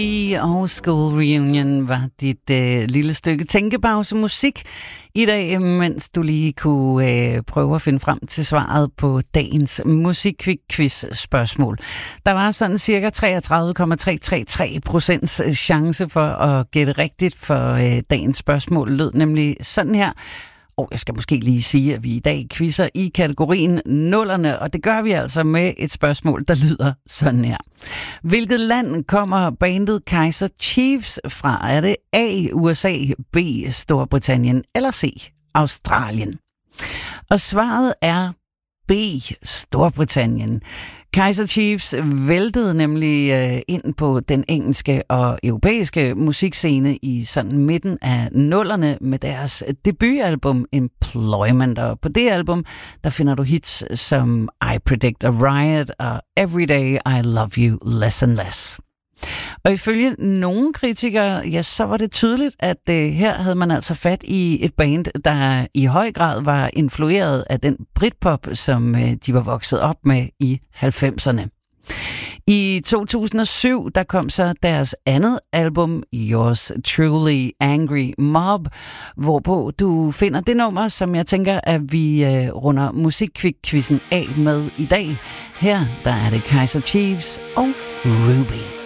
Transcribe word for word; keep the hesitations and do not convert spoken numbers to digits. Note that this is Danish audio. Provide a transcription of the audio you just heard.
Og School Reunion var dit øh, lille stykke tænkepause musik i dag, mens du lige kunne øh, prøve at finde frem til svaret på dagens musikquiz spørgsmål. Der var sådan cirka treogtredive komma tre tre tre procents chance for at gætte rigtigt, for øh, dagens spørgsmål lød nemlig sådan her. Og jeg skal måske lige sige, at vi i dag quizzer i kategorien nullerne, og det gør vi altså med et spørgsmål, der lyder sådan her. Hvilket land kommer bandet Kaiser Chiefs fra? Er det A, U S A, B, Storbritannien eller C, Australien? Og svaret er B, Storbritannien. Kaiser Chiefs væltede nemlig øh, ind på den engelske og europæiske musikscene i sådan midten af nullerne med deres debutalbum Employment. Og på det album, der finder du hits som I Predict a Riot og Everyday I Love You Less and Less. Og ifølge nogle kritikere, ja, så var det tydeligt, at øh, her havde man altså fat i et band, der i høj grad var influeret af den britpop, som øh, de var vokset op med i halvfemserne. I to tusind og syv, der kom så deres andet album, Yours Truly Angry Mob, hvorpå du finder det nummer, som jeg tænker, at vi øh, runder musikquizzen af med i dag. Her, der er det Kaiser Chiefs og Ruby.